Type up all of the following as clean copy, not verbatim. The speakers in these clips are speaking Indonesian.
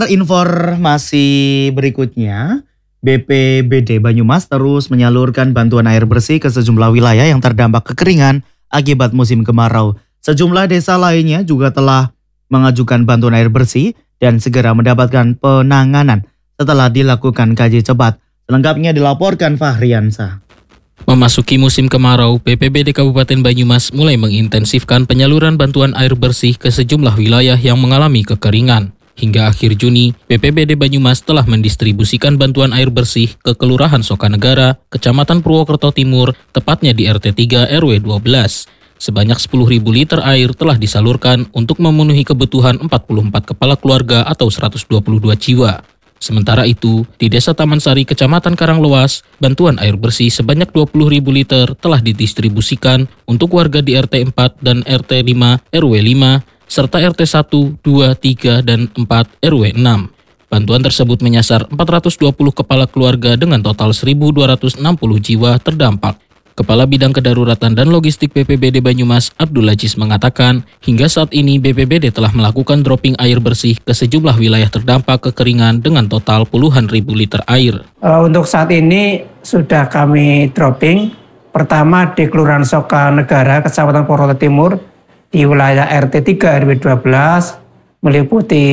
Informasi berikutnya, BPBD Banyumas terus menyalurkan bantuan air bersih ke sejumlah wilayah yang terdampak kekeringan akibat musim kemarau. Sejumlah desa lainnya juga telah mengajukan bantuan air bersih dan segera mendapatkan penanganan setelah dilakukan kaji cepat. Selengkapnya dilaporkan Fahriansa. Memasuki musim kemarau, BPBD Kabupaten Banyumas mulai mengintensifkan penyaluran bantuan air bersih ke sejumlah wilayah yang mengalami kekeringan. Hingga akhir Juni, BPBD Banyumas telah mendistribusikan bantuan air bersih ke Kelurahan Sokanegara, Kecamatan Purwokerto Timur, tepatnya di RT 3 RW 12. Sebanyak 10.000 liter air telah disalurkan untuk memenuhi kebutuhan 44 kepala keluarga atau 122 jiwa. Sementara itu, di Desa Taman Sari, Kecamatan Karanglewas, bantuan air bersih sebanyak 20.000 liter telah didistribusikan untuk warga di RT 4 dan RT 5 RW 5, serta RT 1, 2, 3, dan 4 RW 6. Bantuan tersebut menyasar 420 kepala keluarga dengan total 1.260 jiwa terdampak. Kepala Bidang Kedaruratan dan Logistik BPBD Banyumas, Abdul Aziz mengatakan, hingga saat ini BPBD telah melakukan dropping air bersih ke sejumlah wilayah terdampak kekeringan dengan total puluhan ribu liter air. Untuk saat ini sudah kami dropping. Pertama di Kelurahan Sokanegara, Kecamatan Purwokerto Timur, di wilayah RT 3 RW 12, meliputi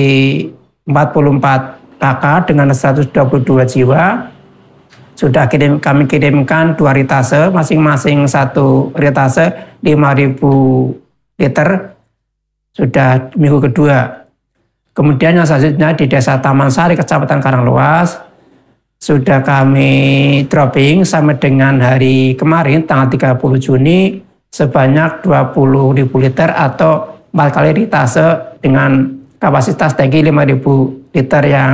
44 KK dengan 122 jiwa. Sudah kami kirimkan 2 ritase, masing-masing 1 ritase 5.000 liter, sudah minggu kedua. Kemudian yang selanjutnya di Desa Taman Sari, Kecamatan Karanglewas, sudah kami dropping sampai dengan hari kemarin, tanggal 30 Juni, sebanyak 20.000 liter atau 4 kali ritase dengan kapasitas tangki 5.000 liter yang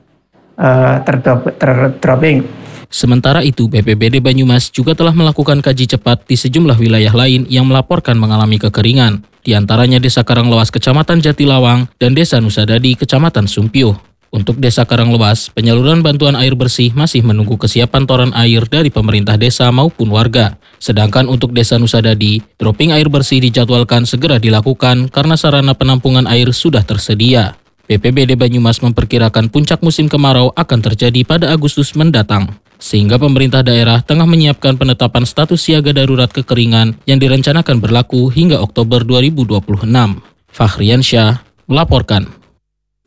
terdropping. Sementara itu, BPBD Banyumas juga telah melakukan kaji cepat di sejumlah wilayah lain yang melaporkan mengalami kekeringan, di antaranya Desa Karanglewas, Kecamatan Jatilawang, dan Desa Nusadadi, Kecamatan Sumpio. Untuk Desa Karanglewas, penyaluran bantuan air bersih masih menunggu kesiapan toran air dari pemerintah desa maupun warga. Sedangkan untuk Desa Nusadadi, dropping air bersih dijadwalkan segera dilakukan karena sarana penampungan air sudah tersedia. BPBD Banyumas memperkirakan puncak musim kemarau akan terjadi pada Agustus mendatang, sehingga pemerintah daerah tengah menyiapkan penetapan status siaga darurat kekeringan yang direncanakan berlaku hingga Oktober 2026. Fahriansyah melaporkan.